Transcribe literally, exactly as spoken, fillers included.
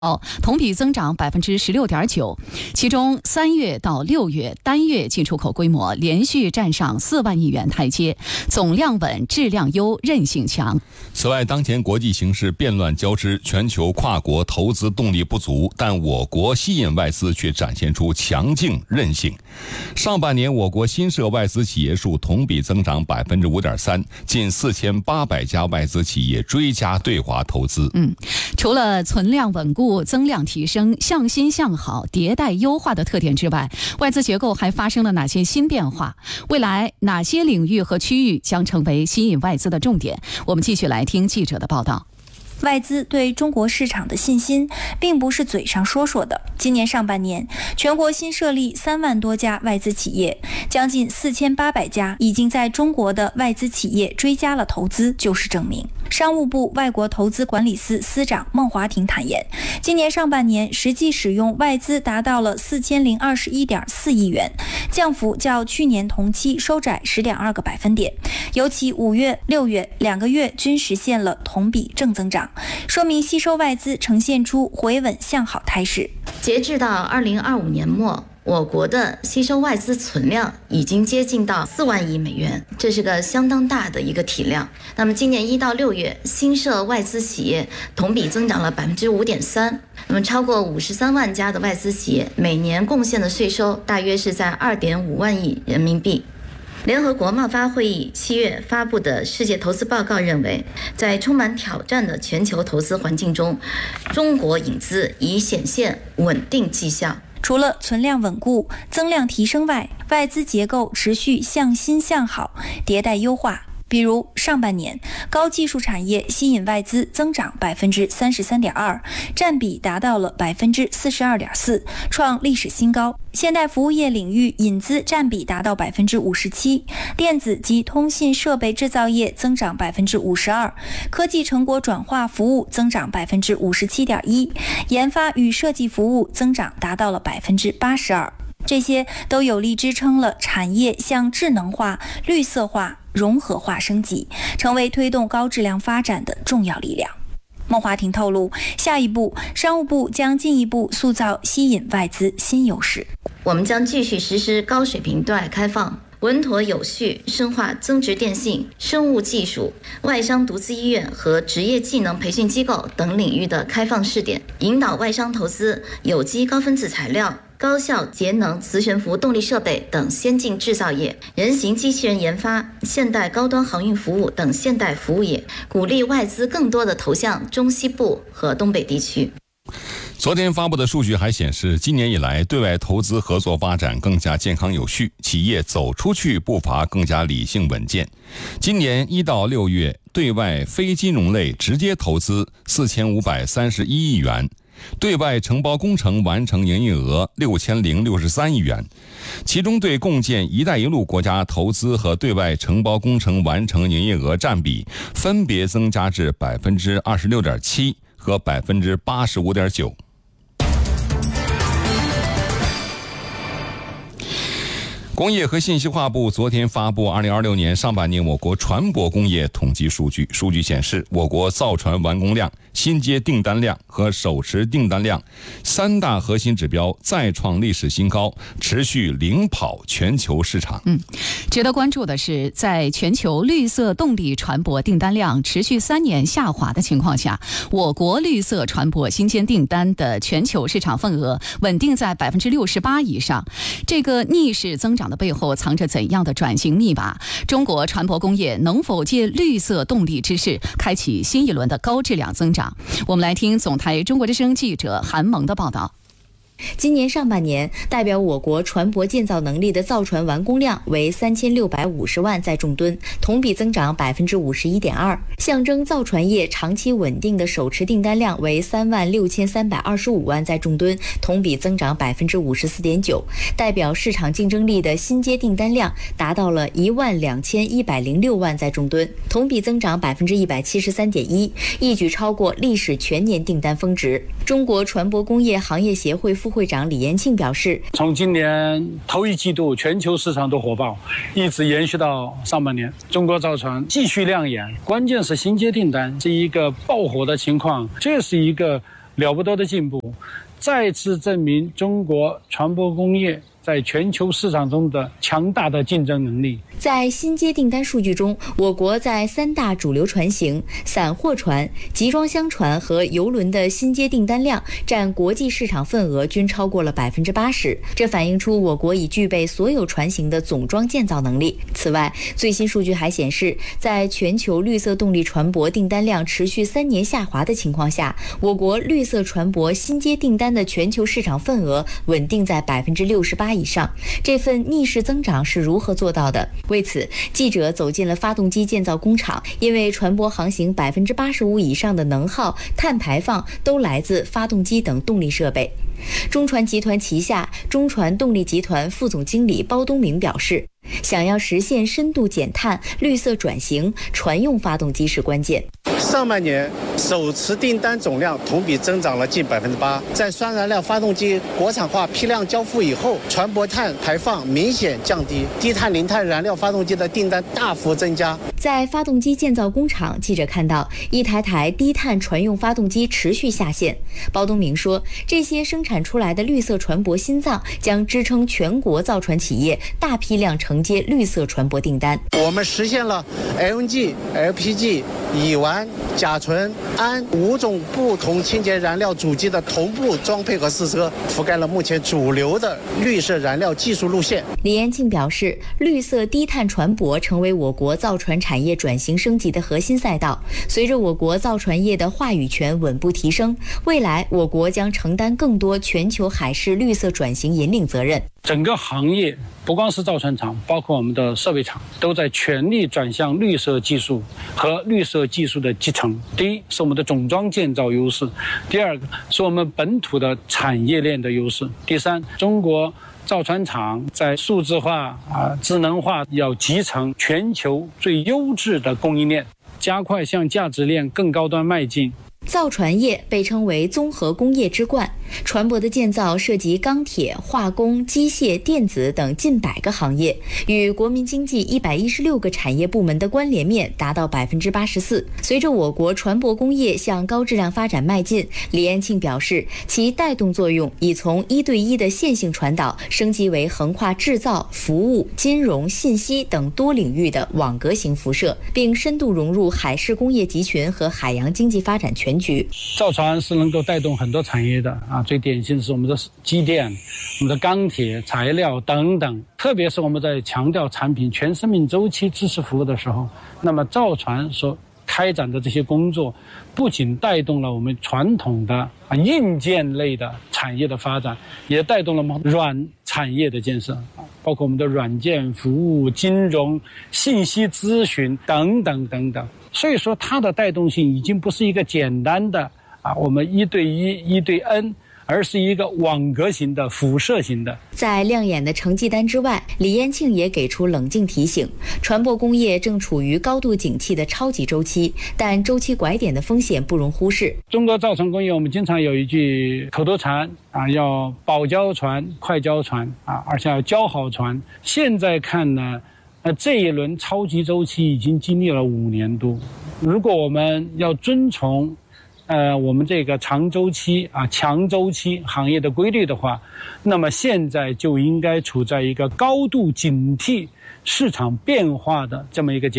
哦，同比增长百分之十六点九，其中三月到六月单月进出口规模连续站上四万亿元台阶，总量稳、质量优、韧性强。 此外，当前国际形势变乱交织，全球跨国投资动力不足，但我国吸引外资却展现出强劲韧性。上半年，我国新设外资企业数同比增长百分之五点三，近四千八百家外资企业追加对华投资。 嗯，除了存量稳固、增量提升、向新向好、迭代优化的特点之外，外资结构还发生了哪些新变化？未来哪些领域和区域将成为吸引外资的重点？我们继续来听记者的报道。 外资对中国市场的信心并不是嘴上说说的。今年上半年，全国新设立三万多家外资企业，将近四千八百家已经在中国的外资企业追加了投资，就是证明。商务部外国投资管理司司长孟华庭坦言，今年上半年实际使用外资达到了四千零二十一点四亿元，降幅较去年同期收窄十点二个百分点。尤其五月、六月两个月均实现了同比正增长，说明吸收外资呈现出回稳向好态势。 截至到二零二五年末，我国的吸收外资存量已经接近到四万亿美元，这是个相当大的一个体量。那么今年一到六月，新设外资企业同比增长了百分之五点三，那么超过五十三万家的外资企业每年贡献的税收大约是在二点五万亿人民币。联合国贸发会议七月发布的世界投资报告认为，在充满挑战的全球投资环境中，中国引资已显现稳定迹象。 除了存量稳固、增量提升外，外资结构持续向新向好、迭代优化。比如上半年，高技术产业吸引外资增长百分之三十三点二，占比达到了百分之四十二点四，创历史新高。现代服务业领域引资占比达到百分之五十七，电子及通信设备制造业增长百分之五十二，科技成果转化服务增长百分之五十七点一，研发与设计服务增长达到了百分之八十二。这些都有力支撑了产业向智能化、绿色化、融合化升级，成为推动高质量发展的重要力量。孟华庭透露，下一步商务部将进一步塑造吸引外资新优势。 我们将继续实施高水平对外开放，稳妥有序深化增值电信、生物技术、外商独资医院和职业技能培训机构等领域的开放试点，引导外商投资有机高分子材料、高效节能磁悬浮动力设备等先进制造业，人形机器人研发、现代高端航运服务等现代服务业，鼓励外资更多的投向中西部和东北地区。 昨天发布的数据还显示，今年以来对外投资合作发展更加健康有序，企业走出去步伐更加理性稳健。今年一到六月，对外非金融类直接投资四千五百三十一亿元，对外承包工程完成营业额六千零六十三亿元，其中对共建“一带一路”国家投资和对外承包工程完成营业额占比分别增加至百分之二十六点七和百分之八十五点九。工业和信息化部昨天发布二零二六年上半年我国船舶工业统计数据。数据显示，我国造船完工量、新接订单量和手持订单量三大核心指标再创历史新高，持续领跑全球市场。 嗯，值得关注的是，在全球绿色动力船舶订单量持续三年下滑的情况下，我国绿色船舶新接订单的全球市场份额稳定在百分之六十八以上。这个逆势增长的背后藏着怎样的转型密码？中国船舶工业能否借绿色动力之势，开启新一轮的高质量增长？我们来听总台中国之声记者韩萌的报道。 今年上半年，代表我国船舶建造能力的造船完工量为三千六百五十万载重吨，同比增长百分之五十一点二。象征造船业长期稳定的手持订单量为三万六千三百二十五万载重吨，同比增长百分之五十四点九。代表市场竞争力的新接订单量达到了一万两千一百零六万载重吨，同比增长百分之一百七十三点一，一举超过历史全年订单峰值。中国船舶工业行业协会副会长李延庆表示， 从今年头一季度全球市场都火爆，一直延续到上半年，中国造船继续亮眼，关键是新接订单是一个爆火的情况，这是一个了不得的进步，再次证明中国船舶工业在全球市场中的强大的竞争能力。 在新接订单数据中，我国在三大主流船型、散货船、集装箱船和邮轮的新接订单量占国际市场份额均超过了百分之八十，这反映出我国已具备所有船型的总装建造能力。此外，最新数据还显示，在全球绿色动力船舶订单量持续三年下滑的情况下，我国绿色船舶新接订单的全球市场份额稳定在百分之六十八以上。这份逆势增长是如何做到的？为此，记者走进了发动机建造工厂，因为船舶航行百分之八十五以上的能耗、碳排放都来自发动机等动力设备。中船集团旗下中船动力集团副总经理包东明表示，想要实现深度减碳、绿色转型，船用发动机是关键。 上半年手持订单总量同比增长了近百分之八，在双燃料发动机国产化批量交付以后，船舶碳排放明显降低，低碳零碳燃料发动机的订单大幅增加。 在发动机建造工厂，记者看到一台台低碳船用发动机持续下线。包东明说，这些生产出来的绿色船舶心脏将支撑全国造船企业大批量承接绿色船舶订单。 我们实现了 L N G、L P G、乙烷、甲醇、氨五种不同清洁燃料主机的同步装配和试车，覆盖了目前主流的绿色燃料技术路线。 李延庆表示，绿色低碳船舶成为我国造船产业转型升级的核心赛道。随着我国造船业的话语权稳步提升，未来我国将承担更多全球海事绿色转型引领责任。 整个行业不光是造船厂，包括我们的设备厂，都在全力转向绿色技术和绿色技术的集成。第一是我们的总装建造优势，第二个是我们本土的产业链的优势，第三，中国造船厂在数字化、啊、智能化要集成全球最优质的供应链，加快向价值链更高端迈进。 造船业被称为综合工业之冠，船舶的建造涉及钢铁、化工、机械、电子等近百个行业，与国民经济一百一十六个产业部门的关联面达到百分之八十四。随着我国船舶工业向高质量发展迈进，李延庆表示，其带动作用已从一对一的线性传导升级为横跨制造、服务、金融、信息等多领域的网格型辐射，并深度融入海事工业集群和海洋经济发展全局。 造船是能够带动很多产业的啊，最典型的是我们的机电、我们的钢铁、材料等等。特别是我们在强调产品全生命周期支持服务的时候，那么造船所开展的这些工作，不仅带动了我们传统的啊硬件类的产业的发展，也带动了我们软产业的建设，包括我们的软件服务、金融、信息咨询等等等等。所以说它的带动性已经不是一个简单的啊我们一对一一对 N， 而是一个网格型的辐射型的。 在亮眼的成绩单之外，李延庆也给出冷静提醒，船舶工业正处于高度景气的超级周期，但周期拐点的风险不容忽视。 中国造船工业我们经常有一句口头禅啊，要保交船、快交船啊，而且要交好船。现在看呢，那这一轮超级周期已经经历了五年多，如果我们要遵从呃我们这个长周期啊强周期行业的规律的话，那么现在就应该处在一个高度警惕市场变化的这么一个阶段。